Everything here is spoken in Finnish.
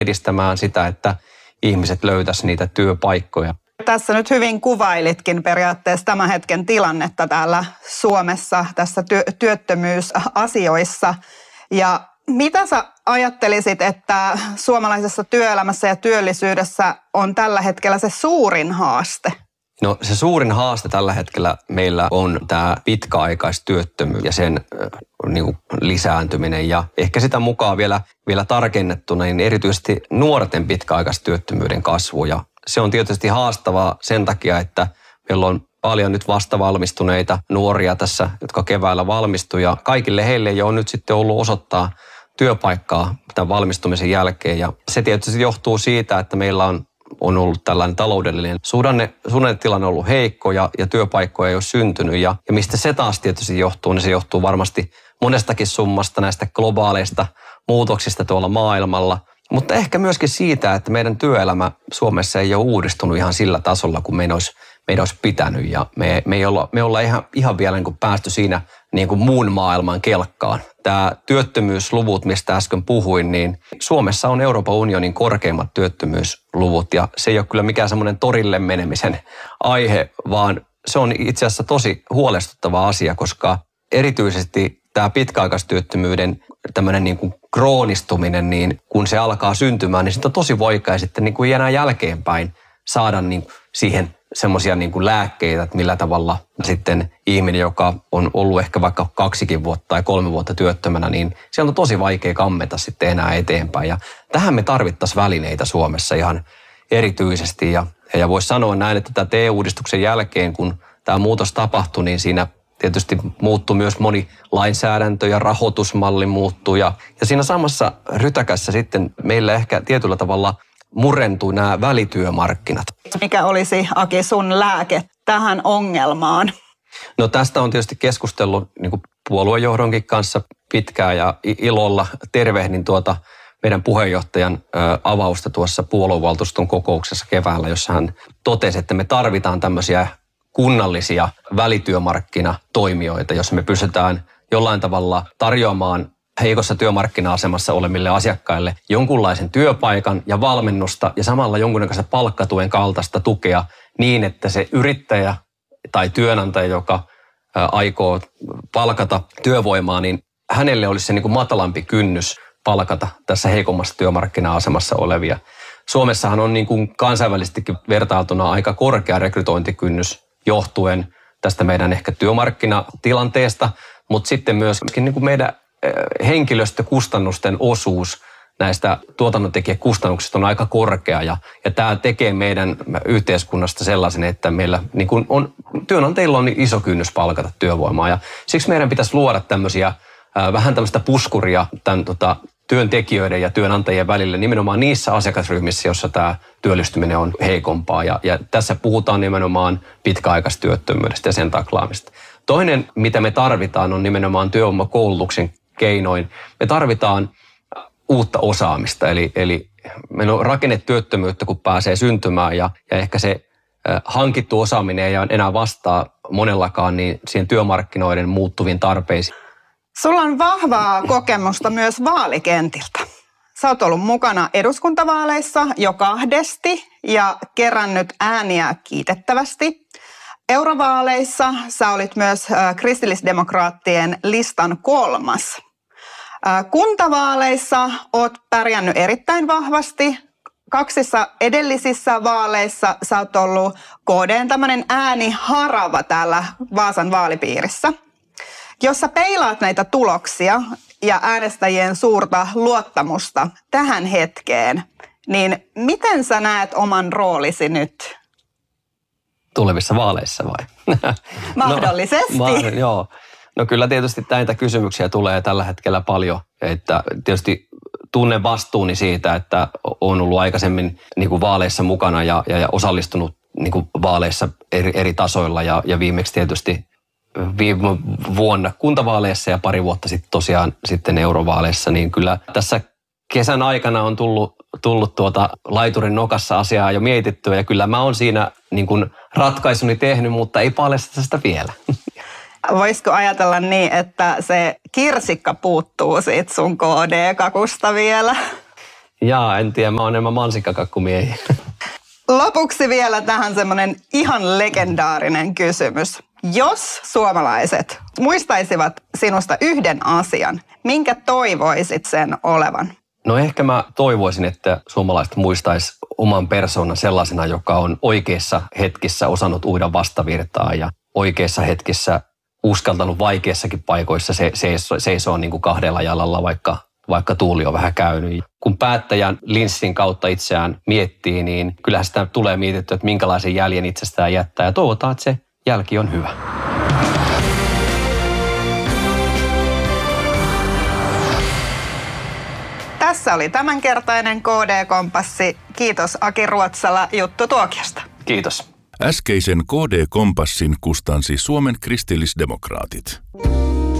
edistämään sitä, että ihmiset löytäisivät niitä työpaikkoja. Tässä nyt hyvin kuvailitkin periaatteessa tämän hetken tilannetta täällä Suomessa tässä työttömyysasioissa. Ja mitä sä ajattelisit, että suomalaisessa työelämässä ja työllisyydessä on tällä hetkellä se suurin haaste? No se suurin haaste tällä hetkellä meillä on tämä pitkäaikaistyöttömyys ja sen lisääntyminen ja ehkä sitä mukaan vielä tarkennettuna, niin erityisesti nuorten pitkäaikaistyöttömyyden kasvu. Ja se on tietysti haastavaa sen takia, että meillä on paljon nyt vastavalmistuneita nuoria tässä, jotka keväällä valmistuu ja kaikille heille ei ole nyt sitten ollut osoittaa työpaikkaa tämän valmistumisen jälkeen. Ja se tietysti johtuu siitä, että meillä on ollut tällainen taloudellinen suhdannetilanne ollut heikko ja työpaikkoja ei ole syntynyt. Ja mistä se taas tietysti johtuu, niin se johtuu varmasti monestakin summasta näistä globaaleista muutoksista tuolla maailmalla. Mutta ehkä myöskin siitä, että meidän työelämä Suomessa ei ole uudistunut ihan sillä tasolla, kun meidän olisi pitänyt. Ja me ei olla ihan vielä niin kuin päästy siinä niin kuin muun maailman kelkkaan. Tämä työttömyysluvut, mistä äsken puhuin, niin Suomessa on Euroopan unionin korkeimmat työttömyysluvut. Ja se ei ole kyllä mikään semmoinen torille menemisen aihe, vaan se on itse asiassa tosi huolestuttava asia, koska erityisesti tämä pitkäaikaistyöttömyyden tämmöinen niin kuin kroonistuminen, niin kun se alkaa syntymään, niin sitten on tosi vaikea sitten niin kuin enää jälkeenpäin saada niin kuin siihen semmoisia niin kuin lääkkeitä, että millä tavalla sitten ihminen, joka on ollut ehkä vaikka 2 vuotta tai 3 vuotta työttömänä, niin sieltä on tosi vaikea kammeta sitten enää eteenpäin. Ja tähän me tarvittaisiin välineitä Suomessa ihan erityisesti. Ja voisi sanoa näin, että tämä TE-uudistuksen jälkeen, kun tämä muutos tapahtui, niin siinä tietysti muuttui myös moni lainsäädäntö ja rahoitusmalli muuttui. Ja siinä samassa rytäkässä sitten meillä ehkä tietyllä tavalla murentuu nämä välityömarkkinat. Mikä olisi, Aki, sun lääke tähän ongelmaan? No tästä on tietysti keskustellut niin kuin puoluejohdonkin kanssa pitkään ja ilolla tervehdin meidän puheenjohtajan avausta tuossa puoluevaltuuston kokouksessa keväällä, jossa hän totesi, että me tarvitaan tämmöisiä kunnallisia välityömarkkinatoimijoita, jos me pystytään jollain tavalla tarjoamaan heikossa työmarkkina-asemassa oleville asiakkaille jonkunlaisen työpaikan ja valmennusta ja samalla jonkunlaista palkkatuen kaltaista tukea niin, että se yrittäjä tai työnantaja, joka aikoo palkata työvoimaa, niin hänelle olisi se niin kuin matalampi kynnys palkata tässä heikommassa työmarkkina-asemassa olevia. Suomessahan on niin kuin kansainvälisestikin vertailtuna aika korkea rekrytointikynnys johtuen tästä meidän ehkä työmarkkinatilanteesta, mutta sitten myöskin niin kuin meidän henkilöstökustannusten osuus näistä tuotannontekijäkustannuksista on aika korkea ja tämä tekee meidän yhteiskunnasta sellaisen, että meillä niin kuin työnantajilla on iso kynnys palkata työvoimaa ja siksi meidän pitäisi luoda tämmöisiä vähän tämmöistä puskuria tämän työntekijöiden ja työnantajien välillä nimenomaan niissä asiakasryhmissä, joissa tämä työllistyminen on heikompaa ja tässä puhutaan nimenomaan pitkäaikaistyöttömyydestä ja sen taklaamista. Toinen, mitä me tarvitaan, on nimenomaan työvoimakoulutuksen keinoin. Me tarvitaan uutta osaamista, eli meillä on rakennetyöttömyyttä, kun pääsee syntymään ja ehkä se hankittu osaaminen ei enää vastaa monellakaan niin siihen työmarkkinoiden muuttuviin tarpeisiin. Sulla on vahvaa kokemusta myös vaalikentiltä. Sä oot ollut mukana eduskuntavaaleissa jo 2 ja kerännyt ääniä kiitettävästi. Eurovaaleissa sä olit myös kristillisdemokraattien listan 3. Kuntavaaleissa oot pärjännyt erittäin vahvasti. 2 edellisissä vaaleissa sä oot ollut KD:n tämmöinen ääniharava täällä Vaasan vaalipiirissä. Jos sä peilaat näitä tuloksia ja äänestäjien suurta luottamusta tähän hetkeen, niin miten sä näet oman roolisi nyt? Tulevissa vaaleissa vai? Mahdollisesti. Joo. No kyllä tietysti näitä kysymyksiä tulee tällä hetkellä paljon. Että tietysti tunnen vastuuni siitä, että olen ollut aikaisemmin niin kuin vaaleissa mukana ja osallistunut niin kuin vaaleissa eri tasoilla ja viimeksi tietysti viime vuonna kuntavaaleissa ja 2 vuotta sitten tosiaan sitten eurovaaleissa, niin kyllä tässä kesän aikana on tullut laiturin nokassa asiaa jo mietittyä ja kyllä mä oon siinä niin kuin ratkaisuni tehnyt, mutta ei paljasta sitä vielä. Voisiko ajatella niin, että se kirsikka puuttuu siitä sun KD-kakusta vielä? Jaa, en tiedä. Mä oon enemmän mansikkakakkumiehiä. Lopuksi vielä tähän semmoinen ihan legendaarinen kysymys. Jos suomalaiset muistaisivat sinusta yhden asian, minkä toivoisit sen olevan? No ehkä mä toivoisin, että suomalaiset muistaisi oman persoonan sellaisena, joka on oikeissa hetkissä osannut uida vastavirtaa ja oikeissa hetkissä uskaltanut vaikeissakin paikoissa seisoo niin kuin kahdella jalalla, vaikka tuuli on vähän käynyt. Kun päättäjän linssin kautta itseään miettii, niin kyllähän sitä tulee mietittyä, että minkälaisen jäljen itsestään jättää. Ja toivotaan, että se jälki on hyvä. Tässä oli tämänkertainen KD-kompassi. Kiitos Aki Ruotsala juttutuokiosta. Kiitos. Äskeisen KD-kompassin kustansi Suomen kristillisdemokraatit.